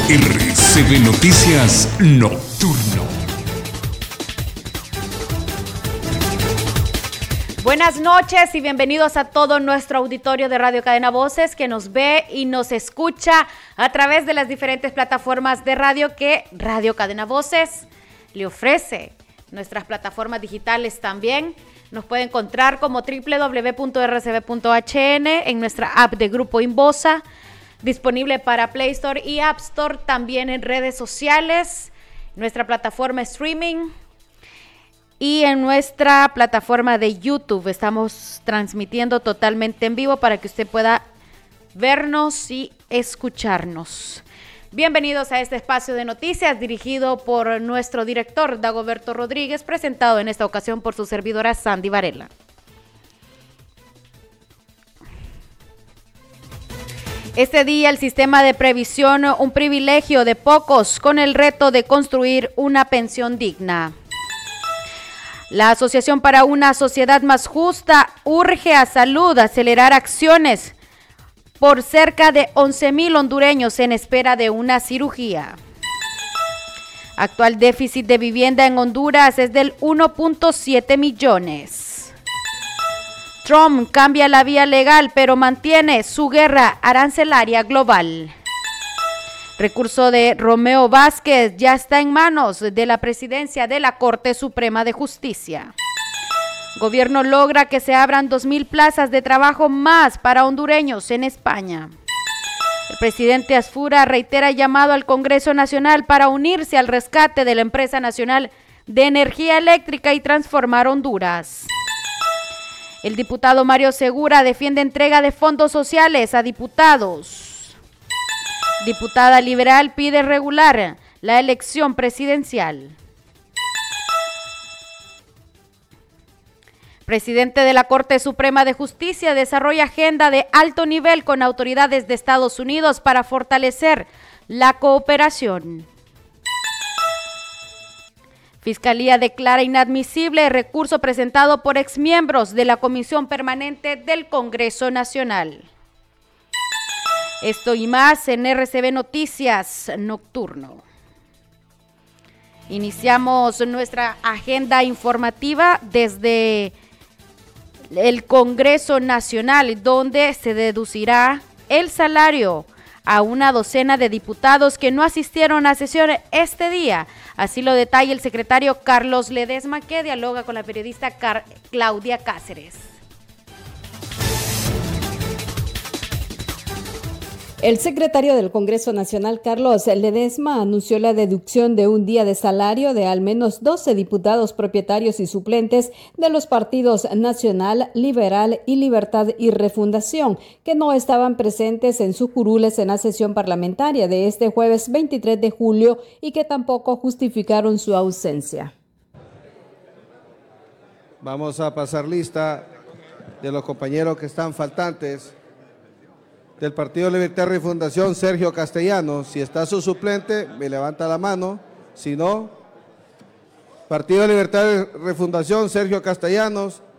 RCB Noticias Nocturno. Buenas noches y bienvenidos a todo nuestro auditorio de Radio Cadena Voces que nos ve y nos escucha a través de las diferentes plataformas de radio que Radio Cadena Voces le ofrece. Nuestras plataformas digitales también nos puede encontrar como www.rcb.hn en nuestra app de Grupo Inbosa, disponible para Play Store y App Store, también en redes sociales, nuestra plataforma streaming y en nuestra plataforma de YouTube. Estamos transmitiendo totalmente en vivo para que usted pueda vernos y escucharnos. Bienvenidos a este espacio de noticias dirigido por nuestro director Dagoberto Rodríguez, presentado en esta ocasión por su servidora Sandy Varela. Este día el sistema de previsión, un privilegio de pocos con el reto de construir una pensión digna. La Asociación para una Sociedad Más Justa urge a Salud acelerar acciones por cerca de 11,000 hondureños en espera de una cirugía. Actual déficit de vivienda en Honduras es del 1.7 millones. Trump cambia la vía legal, pero mantiene su guerra arancelaria global. Recurso de Romeo Vázquez ya está en manos de la presidencia de la Corte Suprema de Justicia. Gobierno logra que se abran 2,000 plazas de trabajo más para hondureños en España. El presidente Asfura reitera llamado al Congreso Nacional para unirse al rescate de la Empresa Nacional de Energía Eléctrica y transformar Honduras. El diputado Mario Segura defiende entrega de fondos sociales a diputados. Diputada liberal pide regular la elección presidencial. Presidente de la Corte Suprema de Justicia desarrolla agenda de alto nivel con autoridades de Estados Unidos para fortalecer la cooperación. Fiscalía declara inadmisible recurso presentado por exmiembros de la Comisión Permanente del Congreso Nacional. Esto y más en RCB Noticias Nocturno. Iniciamos nuestra agenda informativa desde el Congreso Nacional, donde se deducirá el salario a una docena de diputados que no asistieron a sesión este día. Así lo detalla el secretario Carlos Ledesma, que dialoga con la periodista Claudia Cáceres. El secretario del Congreso Nacional, Carlos Ledesma, anunció la deducción de un día de salario de al menos 12 diputados propietarios y suplentes de los partidos Nacional, Liberal y Libertad y Refundación, que no estaban presentes en sus curules en la sesión parlamentaria de este jueves 23 de julio y que tampoco justificaron su ausencia. Vamos a pasar lista de los compañeros que están faltantes. Del Partido Libertad y Refundación, Sergio Castellanos. Si está su suplente, me levanta la mano. Si no, Partido Libertad y Refundación, Sergio Castellanos.